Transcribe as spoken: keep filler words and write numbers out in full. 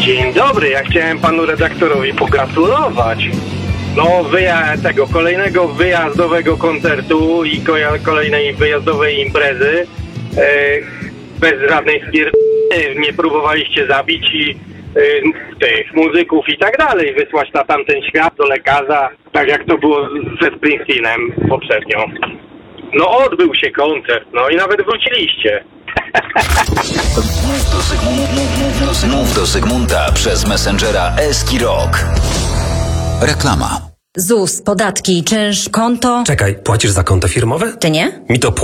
Dzień dobry, ja chciałem panu redaktorowi pogratulować. No, wyja tego kolejnego wyjazdowego koncertu i koja- kolejnej wyjazdowej imprezy. E, bez żadnej spier... nie próbowaliście zabić i e, tych muzyków i tak dalej, wysłać na tamten świat do lekarza, tak jak to było ze Springsteenem poprzednio. No, odbył się koncert, no i nawet wróciliście. Mów do Zygmunta, mów do Zygmunta przez Messengera Eski Rock. Reklama. Z U S, podatki, czynsz, konto. Czekaj, płacisz za konto firmowe? Ty nie? Mi to